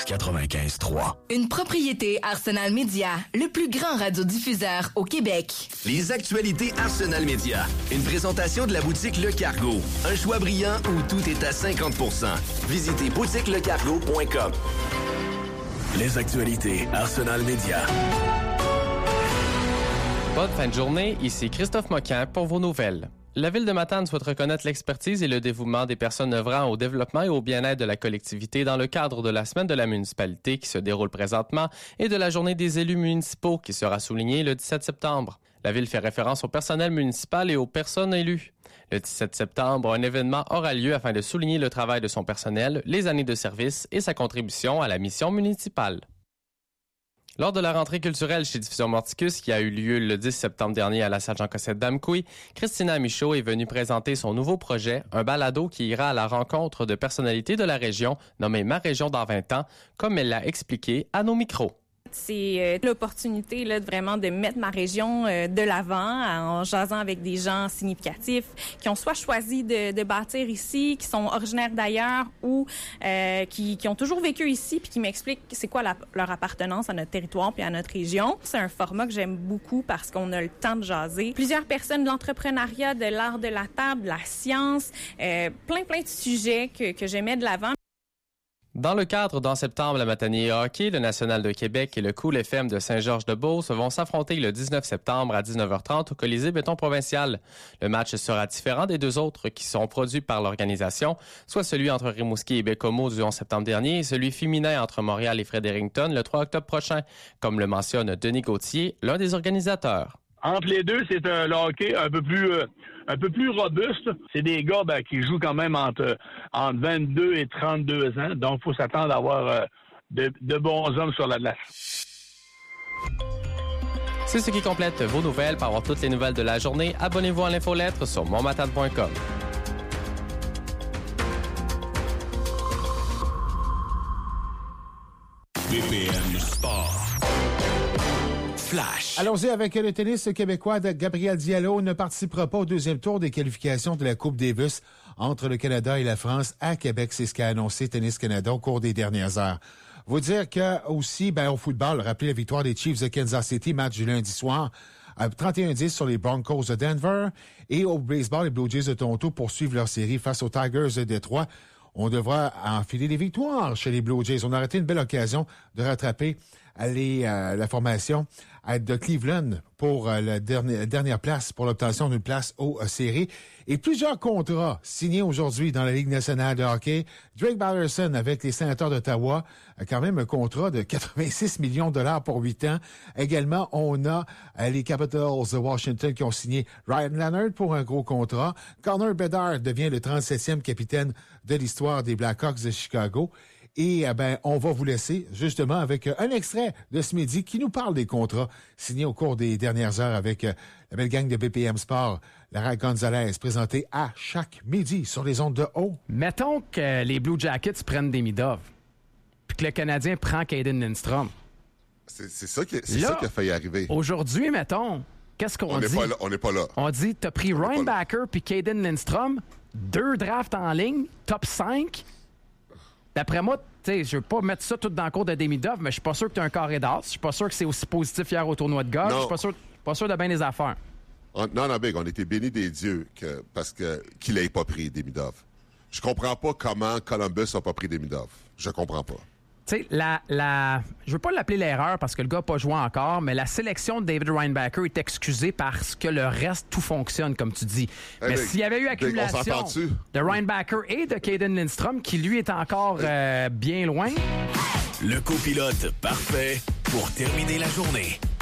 95.3. Une propriété Arsenal Média, le plus grand radiodiffuseur au Québec. Les actualités Arsenal Média. Une présentation de la boutique Le Cargo. Un choix brillant où tout est à 50%. Visitez boutiquelecargo.com. Les actualités Arsenal Média. Bonne fin de journée, ici Christophe Moquin pour vos nouvelles. La Ville de Matane souhaite reconnaître l'expertise et le dévouement des personnes œuvrant au développement et au bien-être de la collectivité dans le cadre de la Semaine de la municipalité qui se déroule présentement et de la Journée des élus municipaux qui sera soulignée le 17 septembre. La Ville fait référence au personnel municipal et aux personnes élues. Le 17 septembre, un événement aura lieu afin de souligner le travail de son personnel, les années de service et sa contribution à la mission municipale. Lors de la rentrée culturelle chez Diffusion Morticus, qui a eu lieu le 10 septembre dernier à la salle Jean-Cossette d'Amqui, Christina Michaud est venue présenter son nouveau projet, un balado qui ira à la rencontre de personnalités de la région, nommé Ma Région dans 20 ans, comme elle l'a expliqué à nos micros. C'est l'opportunité là, vraiment de mettre ma région de l'avant en jasant avec des gens significatifs qui ont soit choisi de bâtir ici, qui sont originaires d'ailleurs ou qui ont toujours vécu ici puis qui m'expliquent c'est quoi leur appartenance à notre territoire puis à notre région. C'est un format que j'aime beaucoup parce qu'on a le temps de jaser. Plusieurs personnes de l'entrepreneuriat, de l'art de la table, de la science, plein de sujets que je mets de l'avant. Dans le cadre d'En septembre, la Matanier Hockey, le National de Québec et le Cool FM de Saint-Georges-de-Beauce vont s'affronter le 19 septembre à 19h30 au Colisée Béton Provincial. Le match sera différent des deux autres qui sont produits par l'organisation, soit celui entre Rimouski et Bécomo du 11 septembre dernier et celui féminin entre Montréal et Fredericton le 3 octobre prochain, comme le mentionne Denis Gauthier, l'un des organisateurs. Entre les deux, c'est un hockey un peu plus robuste. C'est des gars qui jouent quand même entre 22 et 32 ans. Donc, il faut s'attendre à avoir de bons hommes sur la glace. C'est ce qui complète vos nouvelles. Pour avoir toutes les nouvelles de la journée, abonnez-vous à l'infolettre sur monmatane.com. BPM Sport. Flash. Allons-y avec le tennis québécois de Gabriel Diallo ne participera pas au deuxième tour des qualifications de la Coupe Davis entre le Canada et la France à Québec. C'est ce qu'a annoncé Tennis Canada au cours des dernières heures. Vous dire que aussi, au football, rappelez la victoire des Chiefs de Kansas City, match du lundi soir, 31-10 sur les Broncos de Denver. Et au baseball, les Blue Jays de Toronto poursuivent leur série face aux Tigers de Détroit. On devra enfiler des victoires chez les Blue Jays. On a raté une belle occasion de rattraper la formation de Cleveland pour la dernière place, pour l'obtention d'une place aux séries. Et plusieurs contrats signés aujourd'hui dans la Ligue nationale de hockey. Drake Batherson avec les Sénateurs d'Ottawa a quand même un contrat de 86 millions de dollars pour 8 ans. Également, on a les Capitals de Washington qui ont signé Ryan Leonard pour un gros contrat. Connor Bedard devient le 37e capitaine de l'histoire des Blackhawks de Chicago. Et on va vous laisser justement avec un extrait de ce midi qui nous parle des contrats signés au cours des dernières heures avec la belle gang de BPM Sport, Lara Gonzalez, présentée à chaque midi sur les ondes de haut. Mettons que les Blue Jackets prennent Demidov, puis que le Canadien prend Caden Lindstrom. C'est ça qui a failli arriver. Aujourd'hui, mettons, qu'est-ce qu'on dit? On n'est pas là. On dit, t'as pris Ryan Backer puis Caden Lindstrom, 2 drafts en ligne, top 5. D'après moi, je veux pas mettre ça tout dans le cours de Demidov, mais je suis pas sûr que tu as un carré d'as. Je suis pas sûr que c'est aussi positif hier au tournoi de golf. Je suis pas sûr de bien des affaires. Non, Big, on était bénis des dieux qu'il ait pas pris Demidov. Je comprends pas comment Columbus a pas pris Demidov. Je comprends pas. Tu sais, je veux pas l'appeler l'erreur parce que le gars n'a pas joué encore, mais la sélection de David Reinbacker est excusée parce que le reste, tout fonctionne, comme tu dis. Mais s'il y avait eu accumulation de Reinbacker et de Caden Lindstrom, qui lui est encore bien loin. Le copilote parfait pour terminer la journée.